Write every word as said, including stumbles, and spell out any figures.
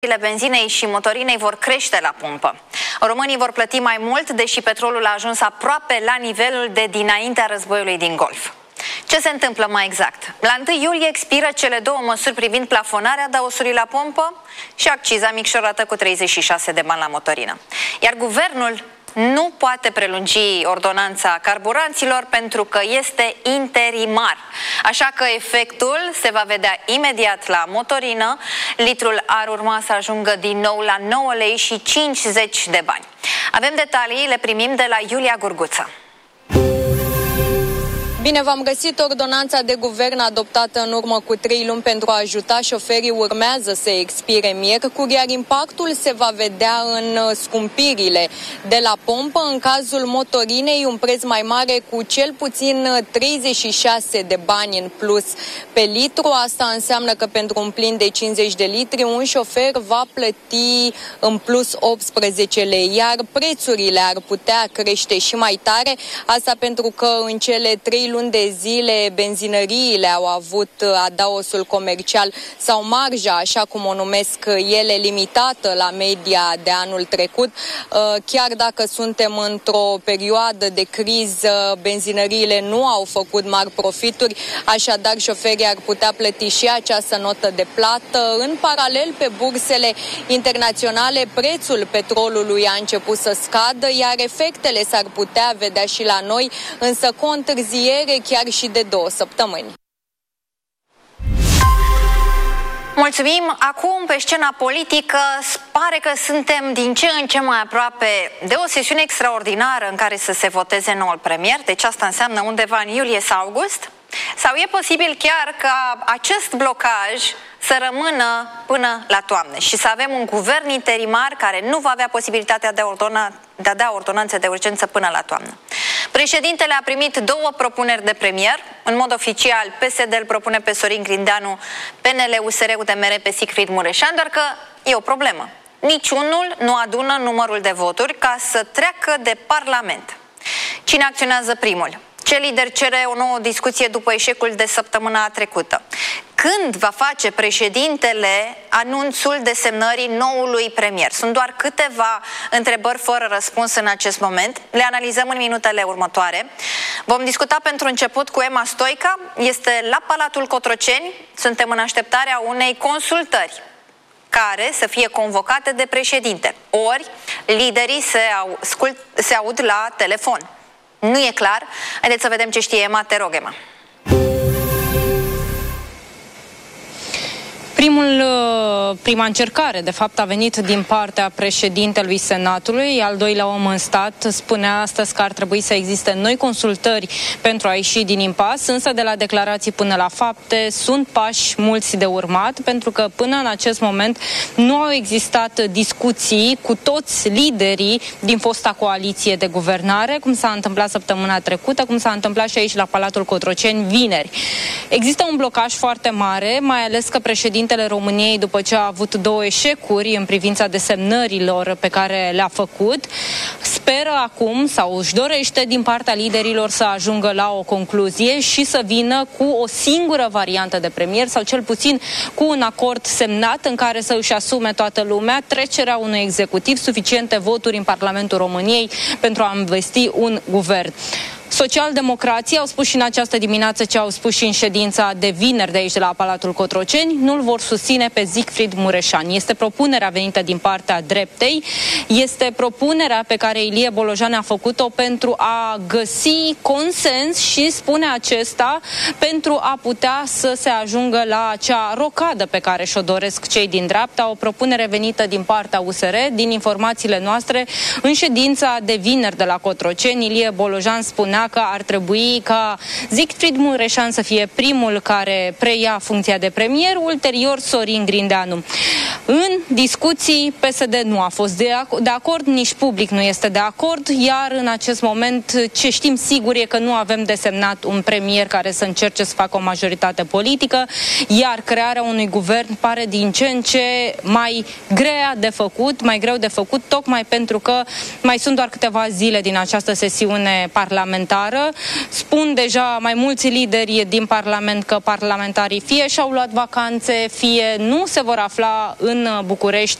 Benzinei și motorinei vor crește la pompă. Românii vor plăti mai mult, deși petrolul a ajuns aproape la nivelul de dinaintea războiului din Golf. Ce se întâmplă mai exact? La întâi iulie expiră cele două măsuri privind plafonarea adaosului la pompă și acciza micșorată cu treizeci și șase de bani la motorină. Iar guvernul nu poate prelungi ordonanța carburanților pentru că este interimar. Așa că efectul se va vedea imediat la motorină. Litrul ar urma să ajungă din nou la nouă lei și cincizeci de bani. Avem detalii, le primim de la Iulia Gurguță. Bine v-am găsit. Ordonanța de guvern adoptată în urmă cu trei luni pentru a ajuta șoferii urmează să expire miercuri, iar impactul se va vedea în scumpirile de la pompă. În cazul motorinei, un preț mai mare cu cel puțin treizeci și șase de bani în plus pe litru. Asta înseamnă că pentru un plin de cincizeci de litri, un șofer va plăti în plus optsprezece lei, iar prețurile ar putea crește și mai tare. Asta pentru că în cele trei luni de zile benzinăriile au avut adaosul comercial sau marja, așa cum o numesc ele, limitată la media de anul trecut. Chiar dacă suntem într-o perioadă de criză, benzinăriile nu au făcut mari profituri, așadar șoferii ar putea plăti și această notă de plată. În paralel, pe bursele internaționale, prețul petrolului a început să scadă, iar efectele s-ar putea vedea și la noi, însă cu o întârziere chiar și de două săptămâni. Mulțumim! Acum, pe scena politică, pare că suntem din ce în ce mai aproape de o sesiune extraordinară în care să se voteze noul premier, deci asta înseamnă undeva în iulie sau august, sau e posibil chiar ca acest blocaj să rămână până la toamnă și să avem un guvern interimar care nu va avea posibilitatea de a, ordona, de a da ordonanțe de urgență până la toamnă. Președintele a primit două propuneri de premier. În mod oficial, P S D îl propune pe Sorin Grindeanu, P N L, U S R, U D M R pe Siegfried Mureșan, doar că e o problemă. Niciunul nu adună numărul de voturi ca să treacă de Parlament. Cine acționează primul? Ce lider cere o nouă discuție după eșecul de săptămâna trecută? Când va face președintele anunțul desemnării noului premier? Sunt doar câteva întrebări fără răspuns în acest moment. Le analizăm în minutele următoare. Vom discuta pentru început cu Emma Stoica. Este la Palatul Cotroceni. Suntem în așteptarea unei consultări care să fie convocate de președinte. Ori liderii se, au, scult, se aud la telefon. Nu e clar. Haideți să vedem ce știe Emma. Te rog, Emma. Primul, prima încercare, de fapt, a venit din partea președintelui Senatului. Al doilea om în stat spunea astăzi că ar trebui să existe noi consultări pentru a ieși din impas, însă de la declarații până la fapte sunt pași mulți de urmat, pentru că până în acest moment nu au existat discuții cu toți liderii din fosta coaliție de guvernare, cum s-a întâmplat săptămâna trecută, cum s-a întâmplat și aici la Palatul Cotroceni vineri. Există un blocaj foarte mare, mai ales că președintele României, după ce a avut două eșecuri în privința desemnărilor pe care le-a făcut, speră acum sau își dorește din partea liderilor să ajungă la o concluzie și să vină cu o singură variantă de premier sau cel puțin cu un acord semnat în care să își asume toată lumea trecerea unui executiv, suficiente voturi în Parlamentul României pentru a învesti un guvern. Socialdemocrații au spus și în această dimineață ce au spus și în ședința de vineri de aici de la Palatul Cotroceni, nu-l vor susține pe Siegfried Mureșan. Este propunerea venită din partea dreptei, este propunerea pe care Ilie Bolojan a făcut-o pentru a găsi consens și, spune acesta, pentru a putea să se ajungă la acea rocadă pe care și-o doresc cei din dreapta, o propunere venită din partea U S R. Din informațiile noastre, în ședința de vineri de la Cotroceni, Ilie Bolojan spunea că ar trebui ca Siegfried Mureșan să fie primul care preia funcția de premier, ulterior Sorin Grindeanu. În discuții, P S D nu a fost de, ac- de acord, nici public nu este de acord, iar în acest moment ce știm sigur e că nu avem desemnat un premier care să încerce să facă o majoritate politică, iar crearea unui guvern pare din ce în ce mai grea de făcut, mai greu de făcut, tocmai pentru că mai sunt doar câteva zile din această sesiune parlamentară parlamentară. Spun deja mai mulți lideri din Parlament că parlamentarii fie și-au luat vacanțe, fie nu se vor afla în București